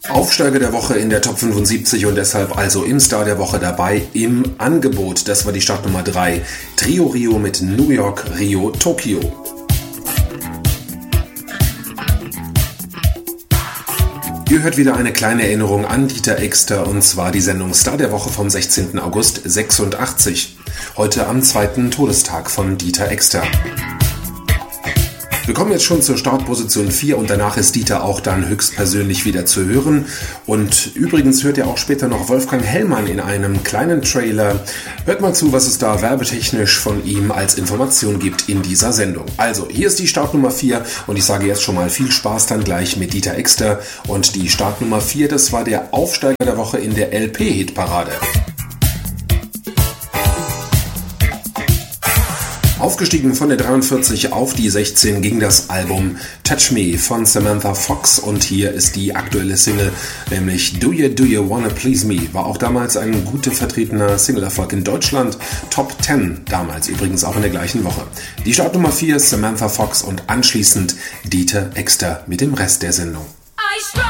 Aufsteiger der Woche in der Top 75 und deshalb also im Star der Woche dabei im Angebot. Das war die Startnummer 3. Trio Rio mit New York, Rio, Tokio. Ihr hört wieder eine kleine Erinnerung an Dieter Exter, und zwar die Sendung Star der Woche vom 16. August 86. Heute am 2. Todestag von Dieter Exter. Wir kommen jetzt schon zur Startposition 4 und danach ist Dieter auch dann höchstpersönlich wieder zu hören. Und übrigens hört ihr auch später noch Wolfgang Hellmann in einem kleinen Trailer. Hört mal zu, was es da werbetechnisch von ihm als Information gibt in dieser Sendung. Also, hier ist die Startnummer 4 und ich sage jetzt schon mal viel Spaß dann gleich mit Dieter Exter. Und die Startnummer 4, das war der Aufsteiger der Woche in der LP-Hitparade. Aufgestiegen von der 43 auf die 16 ging das Album Touch Me von Samantha Fox und hier ist die aktuelle Single, nämlich Do You Wanna Please Me, war auch damals ein gut vertretener Single-Erfolg in Deutschland, Top 10 damals übrigens auch in der gleichen Woche. Die Startnummer 4 ist Samantha Fox und anschließend Dieter Exter mit dem Rest der Sendung.